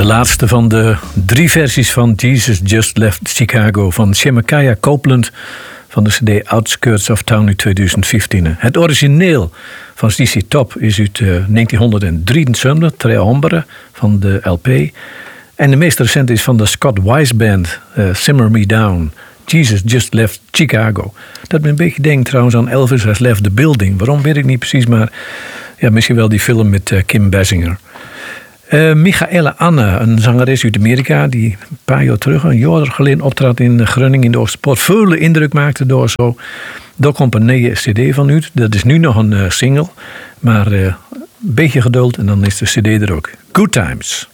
De laatste van de 3 versies van Jesus Just Left Chicago van Shemekiah Copeland van de CD Outskirts of Town uit 2015. Het origineel van ZZ Top is uit 1973, Tre Ombre van de LP. En de meest recente is van de Scott Wise Band, Simmer Me Down, Jesus Just Left Chicago. Dat me een beetje denkt trouwens aan Elvis Has Left the Building. Waarom weet ik niet precies, maar ja, misschien wel die film met Kim Basinger. Michaela Anne, een zangeres uit Amerika die een paar jaar terug, een jaar geleden, optrad in Groningen in de Oosterpoort. Veel indruk maakte door zo. Daar komt een nieuwe cd van uit. Dat is nu nog een single, maar een beetje geduld en dan is de cd er ook. Good Times.